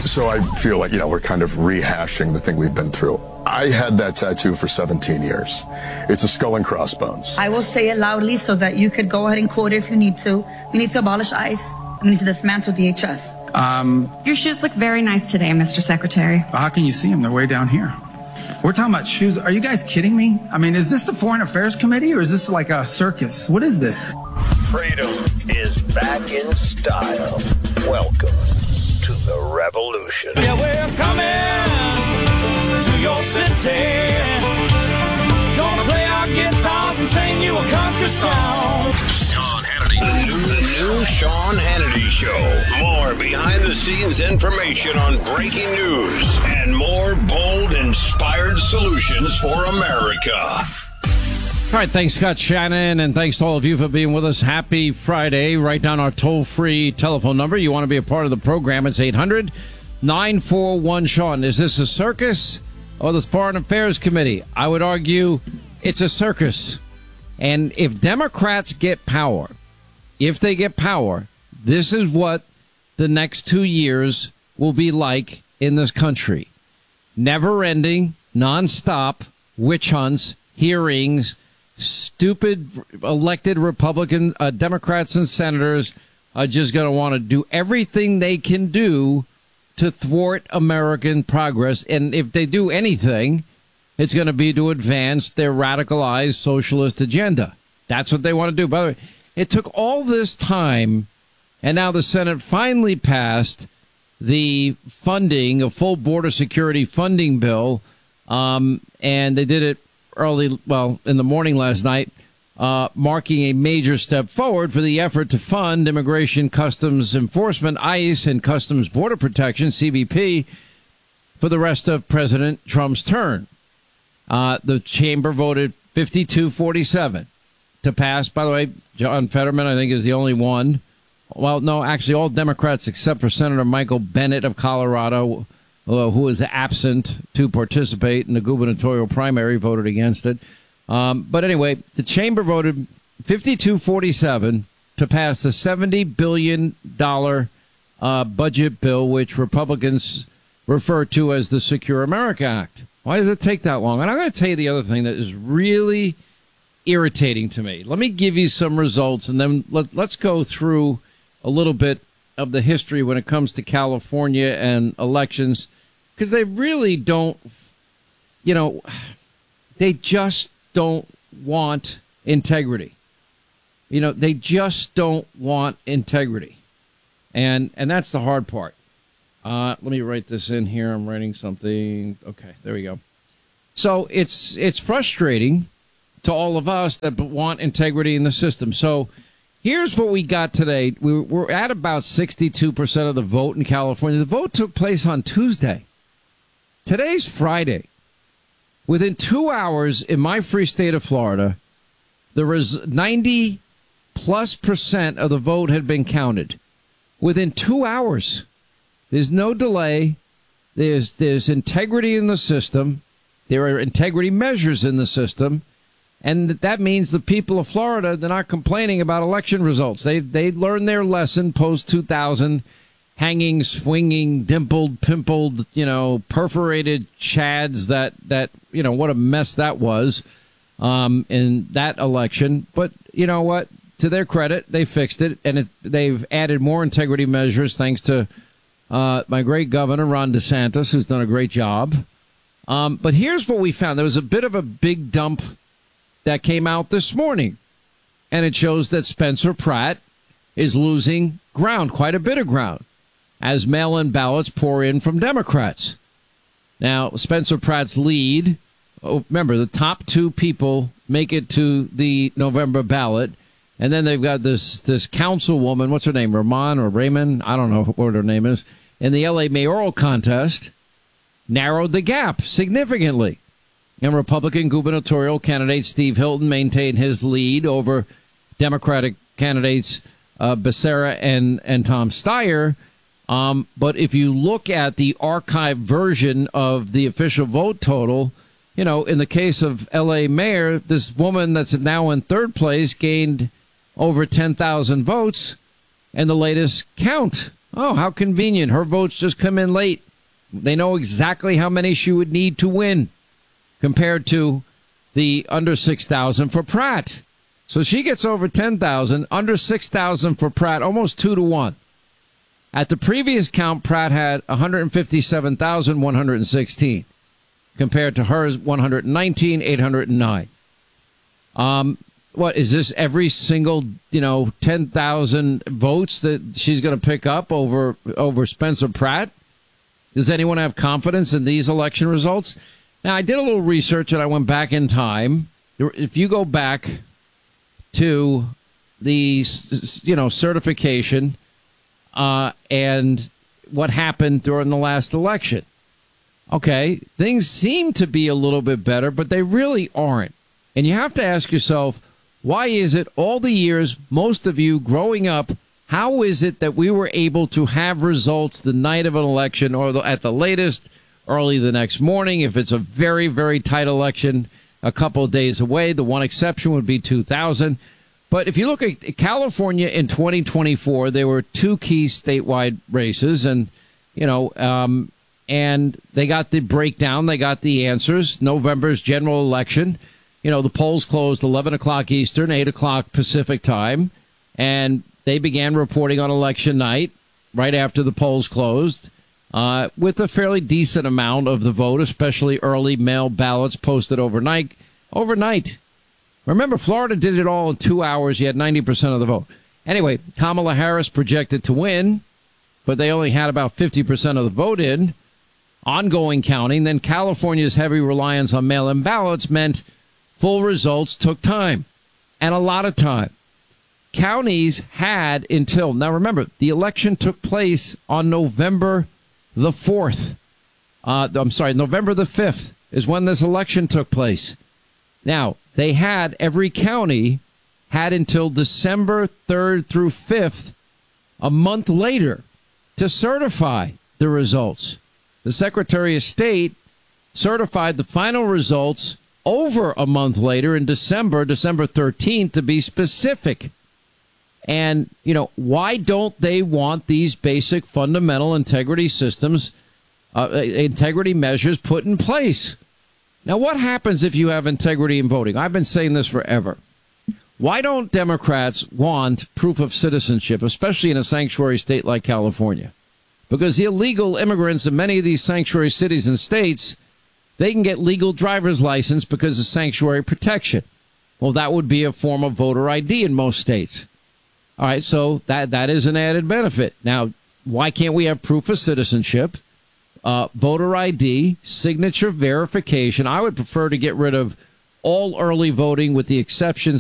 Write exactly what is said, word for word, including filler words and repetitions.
So I feel like, you know, we're kind of rehashing the thing we've been through. I had that tattoo for seventeen years. It's a skull and crossbones. I will say it loudly so that you could go ahead and quote it if you need to. We need to abolish ICE. We need to dismantle D H S. Um, Your shoes look very nice today, Mister Secretary. How can you see them? They're way down here. We're talking about shoes. Are you guys kidding me? I mean, is this the Foreign Affairs Committee or is this like a circus? What is this? Freedom is back in style. Welcome to the revolution. Yeah, we're coming to your city. Gonna play our guitars and sing you a country song. Sean Hannity. The new Sean Hannity Show. More behind-the-scenes information on breaking news and more bold, inspired solutions for America. All right, thanks, Scott Shannon, and thanks to all of you for being with us. Happy Friday. Write down our toll-free telephone number. You want to be a part of the program. It's eight hundred nine four one Sean. Is this a circus or the Foreign Affairs Committee? I would argue it's a circus. And if Democrats get power, if they get power, this is what the next two years will be like in this country. Never-ending, nonstop witch hunts, hearings, stupid elected Republican uh, Democrats and senators are just going to want to do everything they can do to thwart American progress. And if they do anything, it's going to be to advance their radicalized socialist agenda. That's what they want to do. By the way, it took all this time, and now the Senate finally passed the funding, a full border security funding bill, um, and they did it early, well, in the morning last night, uh, marking a major step forward for the effort to fund Immigration Customs Enforcement, ICE, and Customs Border Protection, C B P, for the rest of President Trump's term. Uh, the chamber voted fifty-two forty-seven to pass. By the way, John Fetterman, I think, is the only one. Well, no, actually, all Democrats except for Senator Michael Bennet of Colorado, uh, who was absent to participate in the gubernatorial primary, voted against it. Um, but anyway, the chamber voted fifty-two forty-seven to pass the seventy billion dollars uh, budget bill, which Republicans refer to as the Secure America Act. Why does it take that long? And I'm going to tell you the other thing that is really irritating to me. Let me give you some results, and then let, let's go through a little bit of the history when it comes to California and elections, because they really don't, you know, they just don't want integrity. You know, they just don't want integrity. And and that's the hard part. Uh, let me write this in here. I'm writing something. Okay, there we go. So it's it's frustrating to all of us that want integrity in the system. So here's what we got today. We we're at about sixty-two percent of the vote in California. The vote took place on Tuesday. Today's Friday. Within two hours in my free state of Florida, there was ninety plus percent of the vote had been counted. Within two hours. There's no delay. There's there's integrity in the system. There are integrity measures in the system. And that means the people of Florida, they're not complaining about election results. They they learned their lesson post two thousand, hanging, swinging, dimpled, pimpled, you know, perforated chads that, that you know, what a mess that was um, in that election. But you know what? To their credit, they fixed it, and it, they've added more integrity measures thanks to uh, my great governor, Ron DeSantis, who's done a great job. Um, but here's what we found. There was a bit of a big dump that came out this morning, and it shows that Spencer Pratt is losing ground, quite a bit of ground, as mail-in ballots pour in from Democrats. Now, Spencer Pratt's lead, oh, remember, the top two people make it to the November ballot, and then they've got this this councilwoman, what's her name, Ramon or Raymond, I don't know what her name is, in the L A mayoral contest, narrowed the gap significantly. And Republican gubernatorial candidate Steve Hilton maintained his lead over Democratic candidates uh, Becerra and, and Tom Steyer. Um, but if you look at the archived version of the official vote total, you know, in the case of L A mayor, this woman that's now in third place gained over ten thousand votes in the latest count. Oh, how convenient. Her votes just come in late. They know exactly how many she would need to win compared to the under six thousand for Pratt. So she gets over ten thousand, under six thousand for Pratt, almost two to one. At the previous count, Pratt had one hundred fifty-seven thousand one hundred sixteen compared to hers one hundred nineteen thousand eight hundred nine. Um, what is this? Every single, you know, ten thousand votes that she's going to pick up over over Spencer Pratt? Does anyone have confidence in these election results? Now, I did a little research and I went back in time. If you go back to the, you know, certification uh, and what happened during the last election, okay, things seem to be a little bit better, but they really aren't. And you have to ask yourself, why is it all the years, most of you growing up, how is it that we were able to have results the night of an election or the, at the latest early the next morning? If it's a very, very tight election, a couple of days away, the one exception would be two thousand. But if you look at California in twenty twenty-four, there were two key statewide races, and, you know, um, and they got the breakdown, they got the answers. November's general election. You know, the polls closed eleven o'clock Eastern, eight o'clock Pacific time, and they began reporting on election night right after the polls closed uh, with a fairly decent amount of the vote, especially early mail ballots posted overnight. Overnight. Remember, Florida did it all in two hours. You had ninety percent of the vote. Anyway, Kamala Harris projected to win, but they only had about fifty percent of the vote in. Ongoing counting. Then California's heavy reliance on mail-in ballots meant full results took time, and a lot of time. Counties had until, now remember, the election took place on November the fourth. Uh, I'm sorry, November the fifth is when this election took place. Now, they had, every county had until December third through fifth, a month later, to certify the results. The Secretary of State certified the final results over a month later in December, December thirteenth, to be specific. And, you know, why don't they want these basic fundamental integrity systems, uh, integrity measures put in place? Now, what happens if you have integrity in voting? I've been saying this forever. Why don't Democrats want proof of citizenship, especially in a sanctuary state like California? Because illegal immigrants in many of these sanctuary cities and states, they can get legal driver's license because of sanctuary protection. Well, that would be a form of voter I D in most states. All right, so that that is an added benefit. Now, why can't we have proof of citizenship, uh, voter I D, signature verification? I would prefer to get rid of all early voting with the exceptions